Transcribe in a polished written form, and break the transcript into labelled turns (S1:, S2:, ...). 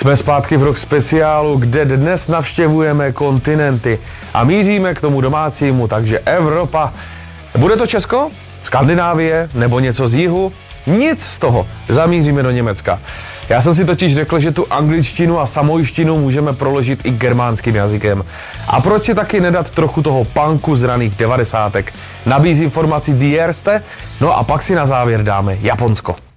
S1: Jsme zpátky v Rock speciálu, kde dnes navštěvujeme kontinenty a míříme k tomu domácímu, takže Evropa. Bude to Česko? Skandinávie? Nebo něco z jihu? Nic z toho. Zamíříme do Německa. Já jsem si totiž řekl, že tu angličtinu a samojštinu můžeme proložit i germánským jazykem. A proč si taky nedat trochu toho punku z raných 90. Nabízím formaci Die Erste, no a pak si na závěr dáme Japonsko.